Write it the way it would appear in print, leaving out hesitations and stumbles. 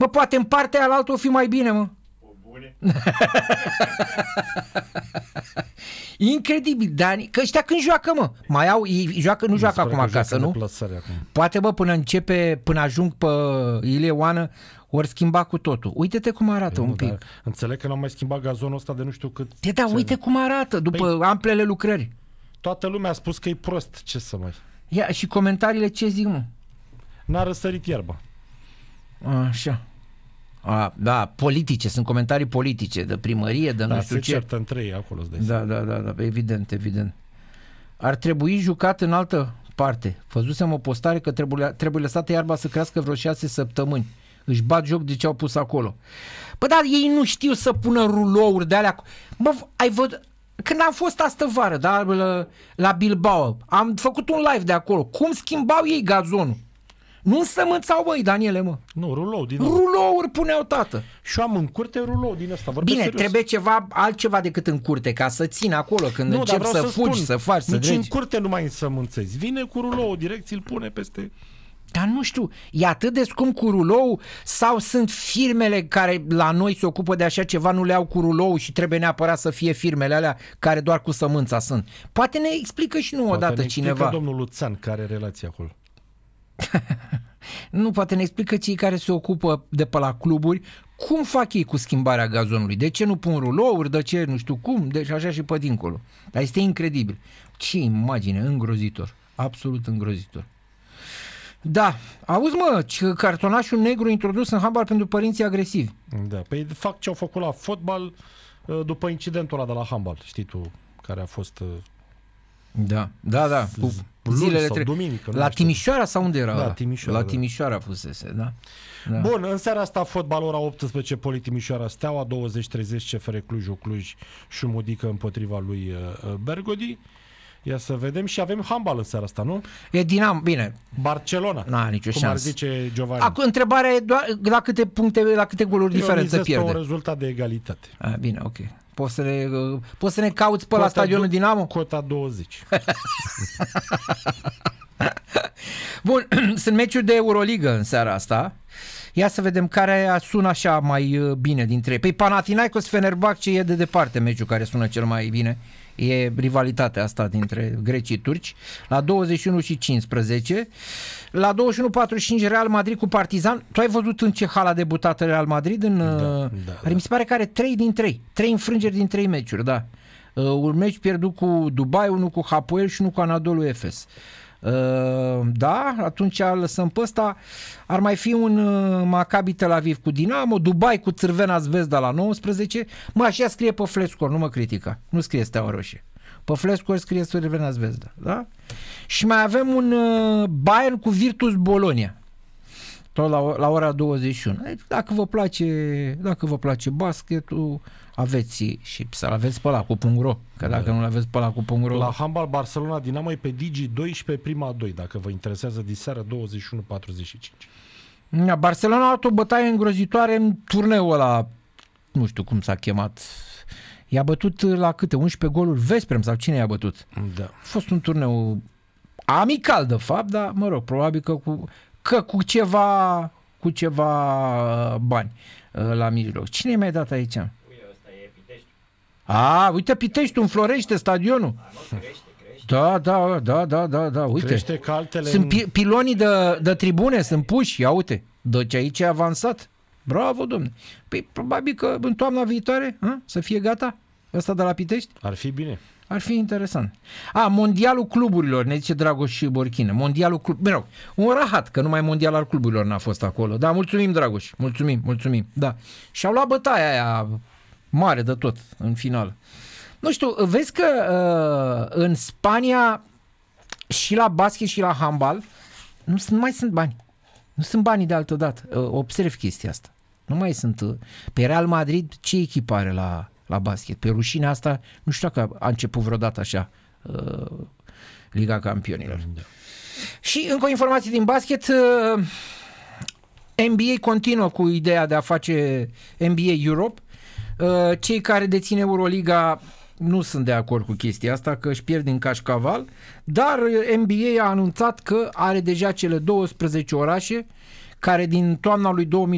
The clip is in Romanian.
Mă, poate în partea alaltă o fi mai bine, mă. Bune. Incredibil, Dani, că ăștia când joacă, mă? Mai au, ei joacă, nu joacă acum acasă, nu? Poate, bă, până ajung pe Ilie Oană, ori schimba cu totul. Uite-te cum arată un pic. Înțeleg că n-am mai schimbat gazonul ăsta de nu știu cât. Da, uite cum arată după amplele lucrări. Toată lumea a spus că e prost, ce să mai... Ia, și comentariile ce zic, mă? N-a răsărit iarba. Așa. Da, politice, sunt comentarii politice, de primărie, de nu știu ce. Se certă între ei acolo, îți dai Da, evident. Ar trebui jucat în altă parte. Văzusem o postare că trebuie lăsată iarba să crească vreo 6 săptămâni. Își bat joc de ce au pus acolo. Bă, dar ei nu știu să pună rulouri de alea. Bă, ai văzut... Când am fost astă vară, da, la Bilbao, am făcut un live de acolo. Cum schimbau ei gazonul? Nu însămânțau, băi, Daniele, mă. Nu, rulou din rulouri puneau, tată. Și eu am în curte rulou din ăsta. Bine, serios. Trebuie altceva decât în curte, ca să țin acolo când încep să fugi, să faci, să dregi. Nici în curte nu mai însămânțezi. Vine cu rulou direct, ți-l pune peste... Dar nu știu, e atât de scump cu rulou sau sunt firmele care la noi se ocupă de așa ceva, nu le au cu rulou și trebuie neapărat să fie firmele alea care doar cu sămânța sunt. Poate ne explică și nu odată cineva. Poate ne explică domnul Luțan care are relație acolo. Nu, poate ne explică cei care se ocupă de pe la cluburi cum fac ei cu schimbarea gazonului. De ce nu pun rulouri, de ce nu știu cum, deci așa și pe dincolo. Dar este incredibil. Ce imagine, îngrozitor. Absolut îngrozitor. Da, auzi, mă, cartonașul negru introdus în handbal pentru părinții agresivi. Da, păi fac ce au făcut la fotbal după incidentul ăla de la handbal, știi tu, care a fost... Da, cu zilele duminică. La Timișoara sau unde era? La Timișoara. La Timișoara fusese, da. Bun, în seara asta fotbal, ora 18, Poli Timișoara, Steaua, 20:30, CFR Cluj, Șumudică împotriva lui Bergodi. Ia să vedem și avem handbal în seara asta, nu? E Dinamo, bine. Barcelona. N-a nicio șansă. Cum ar zice Giovanni. Acum, întrebarea e doar la câte puncte, la câte goluri diferență pierde. Eu un rezultat de egalitate. Bine, ok. Poți să ne cauți pe la stadionul Dinamo? Cota 20. Bun, sunt meciuri de Euroligă în seara asta. Ia să vedem care sună așa mai bine dintre ei. Păi Panathinaikos Fenerbahce e de departe meciul care sună cel mai bine. E rivalitatea asta dintre grecii turci. La 21:15. La 21:45 Real Madrid cu Partizan. Tu ai văzut în ce hal a debutat Real Madrid? Mi se pare că are 3 din 3. 3 înfrângeri din 3 meciuri, da. Un meci pierdut cu Dubai, unul cu Hapoel și unul cu Anadolu Efes. Da, atunci lăsăm pe ăsta. Ar mai fi un Maccabi Tel Aviv cu Dinamo, Dubai cu Crvena Zvezda la 19. Mă, așa scrie pe Flescor, nu mă critica. Nu scrie Steaua Roșie. Pe Flescor scrie Crvena Zvezda, da? Și mai avem un Bayern cu Virtus Bologna. Tot la ora 21. Dacă vă place basketul, aveți și să-l aveți pe ăla cu .ro, că dacă nu-l aveți pe ăla cu .ro... La handbal Barcelona Dinamo e pe Digi2 și pe Prima 2, dacă vă interesează diseară 21:45. Barcelona a avut o bătaie îngrozitoare în turneul ăla, nu știu cum s-a chemat. I-a bătut la câte? 11 goluri Vesprem sau cine i-a bătut? Da. A fost un turneu amical de fapt, dar mă rog, probabil că cu ceva bani la mijloc. Cine i-a mai dat aici? Uite Piteștiul, înflorește stadionul. Da, uite. Crește ca altele. Sunt pilonii de tribune, sunt puși, ia uite. Deci aici e avansat. Bravo, domne. Păi probabil că în toamna viitoare să fie gata ăsta de la Pitești. Ar fi bine. Ar fi interesant. Mondialul cluburilor, ne zice Dragoș și Borchină. Mondialul cluburilor. Un rahat, că numai mondial al cluburilor n-a fost acolo. Da, mulțumim, Dragoș. Mulțumim. Da. Și-au luat bătaia aia mare de tot în final. Nu știu, vezi că în Spania și la basket și la handbal nu mai sunt bani. Nu sunt banii de altă dată. Observ chestia asta. Nu mai sunt. Pe Real Madrid ce echipă are la basket? Pe rușinea asta nu știu dacă a început vreodată așa Liga Campionilor. Da. Și încă o informație din basket. NBA continuă cu ideea de a face NBA Europe. Cei care dețin Euroliga nu sunt de acord cu chestia asta, că își pierd din cașcaval, dar NBA a anunțat că are deja cele 12 orașe care din toamna lui